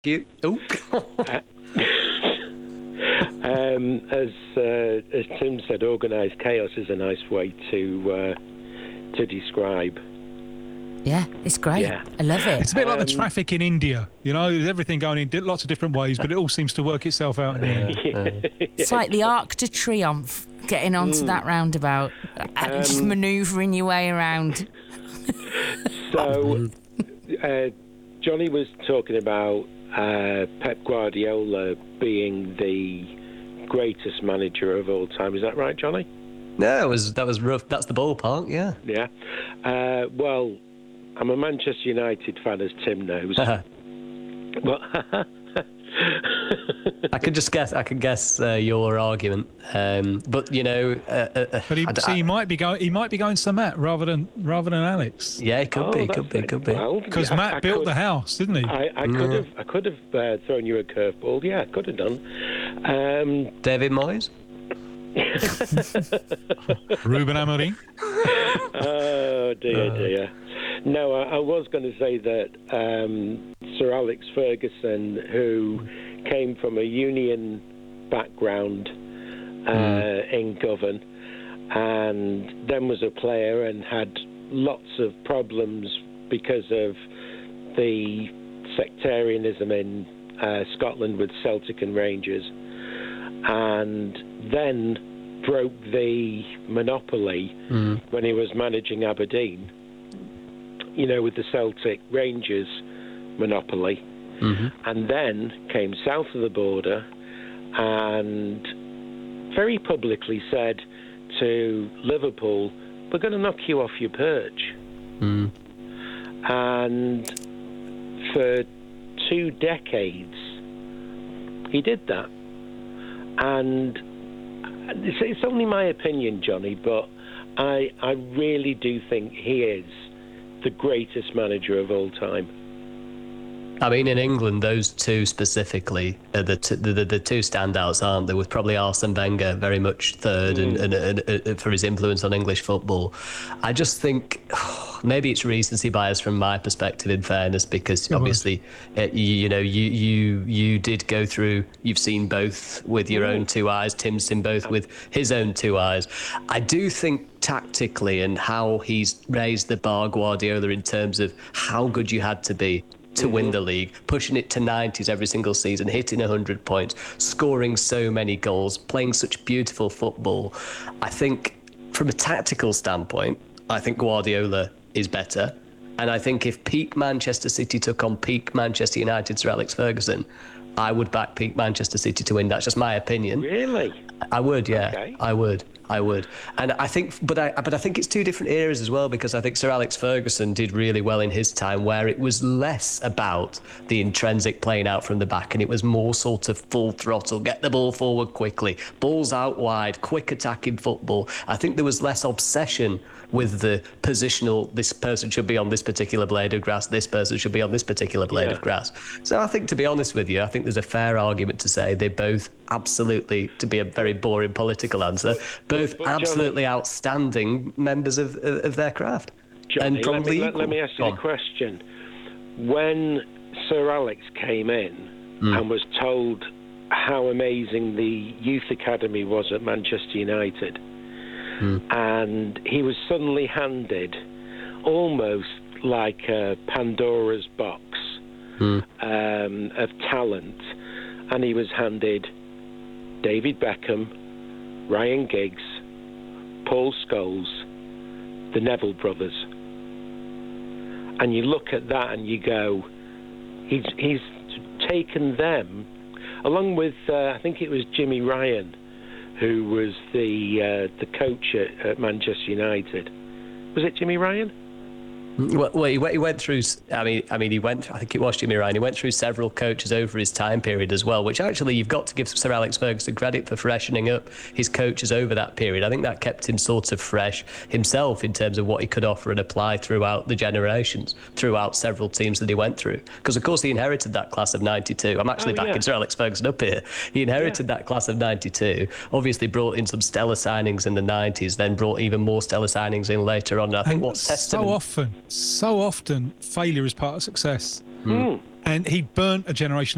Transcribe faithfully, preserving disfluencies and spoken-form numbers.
You, oh. um, as uh, as Tim said, organised chaos is a nice way to uh, to describe. Yeah, it's great. Yeah. I love it. It's a bit Um, like the traffic in India. You know, there's everything going in di- lots of different ways, but it all seems to work itself out in the end. It's like the Arc de Triomphe, getting onto Mm. that roundabout, and just Um, manoeuvring your way around. So, uh, Johnny was talking about uh, Pep Guardiola being the greatest manager of all time. Is that right, Johnny? No, it was that was rough. That's the ballpark, yeah. Yeah. Uh, well, I'm a Manchester United fan, as Tim knows. Well, I could just guess. I could guess uh, your argument, um, but you know, uh, uh, But he, I d- see, he might be going. He might be going to Matt rather than rather than Alex. yeah, it could Oh, be, that's could be, it. could be. Well, Because yeah, Matt I built could- the house, didn't he? I, I could have, I could have uh, thrown you a curveball. Yeah, I could have done. Um, David Moyes. Ruben Amorim. oh dear, dear. No, I, I was going to say that um, Sir Alex Ferguson, who came from a union background uh, Mm. in Govan, and then was a player and had lots of problems because of the sectarianism in uh, Scotland with Celtic and Rangers, and then broke the monopoly Mm. when he was managing Aberdeen, you know, with the Celtic Rangers monopoly, hmm and then came south of the border and very publicly said to Liverpool, we're going to knock you off your perch. Mm. And for two decades, he did that. And it's, it's only my opinion, Johnny, but I, I really do think he is the greatest manager of all time. I mean, in England, those two specifically are the, t- the, the the two standouts, aren't they? With probably Arsene Wenger very much third, and, and, and, and for his influence on English football. I just think maybe it's recency bias from my perspective. In fairness, because It was. obviously, uh, you, you know, you you you did go through. You've seen both with your own two eyes. Tim's seen both with his own two eyes. I do think tactically and how he's raised the bar, Guardiola, in terms of how good you had to be to win the league, pushing it to nineties every single season, hitting one hundred points, scoring so many goals, playing such beautiful football. I think from a tactical standpoint, I think Guardiola is better. And I think if peak Manchester City took on peak Manchester United, Sir Alex Ferguson, I would back peak Manchester City to win. That's just my opinion. Really? I would, yeah. Okay. I would. I would. And I think, but I, but I think it's two different eras as well, because I think Sir Alex Ferguson did really well in his time, where it was less about the intrinsic playing out from the back, and it was more sort of full throttle, get the ball forward quickly, balls out wide, quick attacking football. I think there was less obsession with the positional, this person should be on this particular blade of grass, this person should be on this particular blade Yeah. of grass. So I think, to be honest with you, I think there's a fair argument to say they both absolutely, to be a very boring political answer, both but Johnny- absolutely outstanding members of of, of their craft. Johnny, and probably let, me, let, equal. let me ask you Go a on. question. When Sir Alex came in Mm. and was told how amazing the youth academy was at Manchester United, Mm. and he was suddenly handed almost like a Pandora's box Mm. um, of talent, and he was handed David Beckham, Ryan Giggs, Paul Scholes, the Neville brothers. And you look at that and you go, he's he's taken them, along with, uh, I think it was Jimmy Ryan, who was the uh, the coach at, at Manchester United. Was it Jimmy Ryan? Well, well, he went, he went through. I mean, I mean, he went. I think it was Jimmy Ryan. He went through several coaches over his time period as well. Which actually, you've got to give Sir Alex Ferguson credit for freshening up his coaches over that period. I think that kept him sort of fresh himself in terms of what he could offer and apply throughout the generations, throughout several teams that he went through. Because of course, he inherited that class of ninety-two. I'm actually Oh, backing yeah. Sir Alex Ferguson up here. He inherited that class of ninety-two. Obviously, brought in some stellar signings in the nineties. Then brought even more stellar signings in later on. And I think And what so testament. often, so often, failure is part of success. Hmm. And he burnt a generation